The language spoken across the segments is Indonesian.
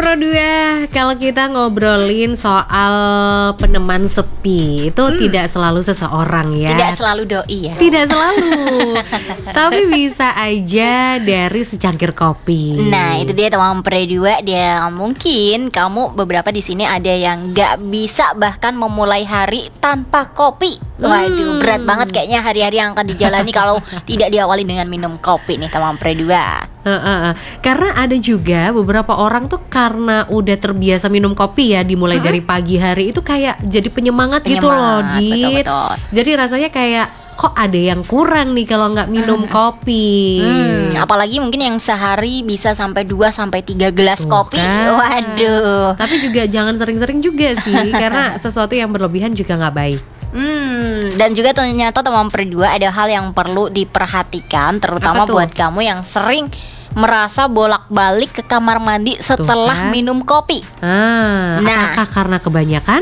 Pro 2, kalau kita ngobrolin soal peneman sepi itu tidak selalu seseorang ya. Tidak selalu doi ya. Tidak selalu. Tapi bisa aja dari secangkir kopi. Nah, itu dia teman Pro 2. Dia mungkin kamu beberapa di sini ada yang nggak bisa bahkan memulai hari tanpa kopi. Waduh, berat banget kayaknya hari-hari yang akan dijalani kalau tidak diawali dengan minum kopi nih teman Pro 2. Karena ada juga beberapa orang tuh karena udah terbiasa minum kopi ya, dimulai dari pagi hari itu kayak jadi penyemangat gitu loh, Dit. Betul. Jadi rasanya kayak kok ada yang kurang nih kalau nggak minum kopi. Apalagi mungkin yang sehari bisa sampai 2-3 gelas kopi. Kan. Waduh. Tapi juga jangan sering-sering juga sih, karena sesuatu yang berlebihan juga nggak baik. Dan juga ternyata teman Pro 2 ada hal yang perlu diperhatikan, terutama buat kamu yang sering merasa bolak-balik ke kamar mandi setelah minum kopi. Apakah karena kebanyakan?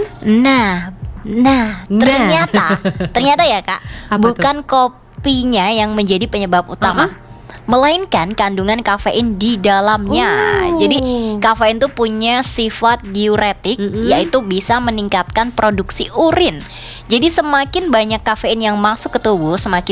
Nah, ternyata ya Kak, bukan kopinya yang menjadi penyebab utama, melainkan kandungan kafein di dalamnya. Jadi kafein itu punya sifat diuretik, yaitu bisa meningkatkan produksi urin. Jadi semakin banyak kafein yang masuk ke tubuh, semakin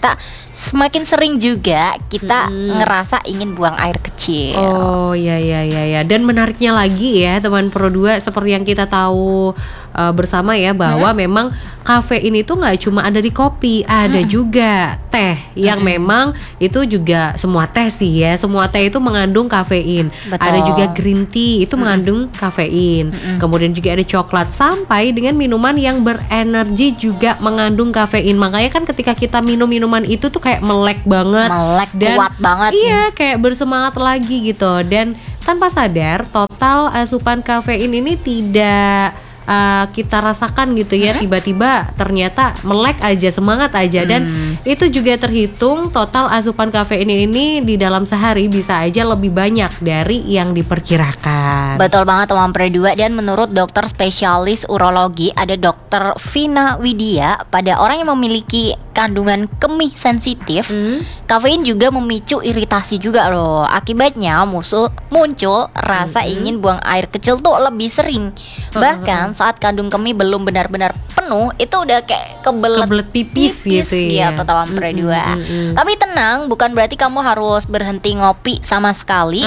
sering juga kita ngerasa ingin buang air kecil. Oh iya. Dan menariknya lagi ya teman Pro 2, seperti yang kita tahu bersama ya, bahwa memang kafein itu nggak cuma ada di kopi, ada juga teh yang memang itu juga, semua teh sih ya, semua teh itu mengandung kafein. Betul. Ada juga green tea itu mengandung kafein. Kemudian juga ada coklat, sampai dengan minuman yang berenergi juga mengandung kafein. Makanya kan ketika kita minum minuman itu tuh kayak melek banget, dan kuat banget. Iya, kayak bersemangat lagi gitu. Dan tanpa sadar total asupan kafein ini tidak kita rasakan gitu ya, tiba-tiba ternyata melek aja, semangat aja. Dan itu juga terhitung total asupan kafein ini di dalam sehari bisa aja lebih banyak dari yang diperkirakan. Betul banget teman Pro 2. Dan menurut dokter spesialis urologi, ada Dokter Vina Widya, pada orang yang memiliki kandungan kemih sensitif, kafein juga memicu iritasi juga loh. Akibatnya muncul rasa ingin buang air kecil tuh lebih sering. Bahkan saat kandung kemih belum benar-benar penuh, itu udah kayak kebelet pipis gitu ya, teman Pro 2. Tapi tenang, bukan berarti kamu harus berhenti ngopi sama sekali.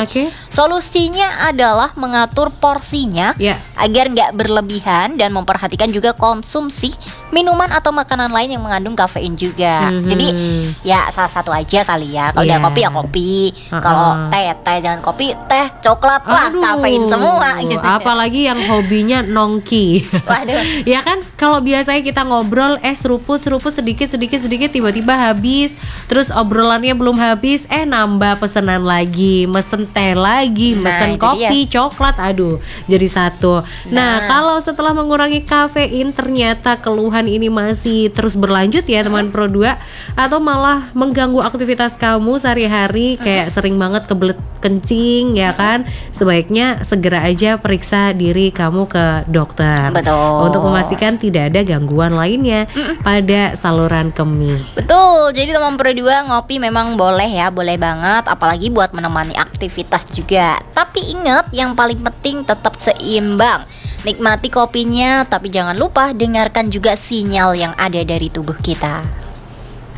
Solusinya adalah mengatur porsinya agar nggak berlebihan, dan memperhatikan juga konsumsi minuman atau makanan lain yang mengandung kafein juga. Jadi ya salah satu aja kali ya. Kalau udah kopi ya kopi, kalau teh jangan kopi, teh, coklat lah, kafein semua gitu. Apalagi yang hobinya nongki. Waduh. Ya kan, kalau biasanya kita ngobrol seruput sedikit tiba-tiba habis, terus obrolannya belum habis, nambah pesanan lagi, mesen teh lagi, mesen kopi, coklat, aduh jadi satu. Nah, kalau setelah mengurangi kafein ternyata keluhan ini masih terus berlanjut ya teman Pro 2, atau malah mengganggu aktivitas kamu sehari-hari, kayak sering banget kebelet kencing ya kan, sebaiknya segera aja periksa diri kamu ke dokter. Betul. Untuk memastikan tidak ada gangguan lainnya pada saluran kemih. Betul. Jadi teman Pro 2, ngopi memang boleh ya, boleh banget, apalagi buat menemani aktivitas juga. Tapi ingat, yang paling penting tetap seimbang. Nikmati kopinya, tapi jangan lupa dengarkan juga sinyal yang ada dari tubuh kita.